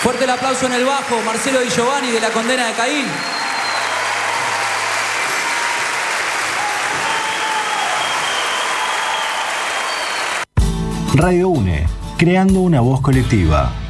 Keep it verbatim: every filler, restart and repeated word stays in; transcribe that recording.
Fuerte el aplauso en el bajo, Marcelo Di Giovanni de La Condena de Caín. Radio UNE, creando una voz colectiva.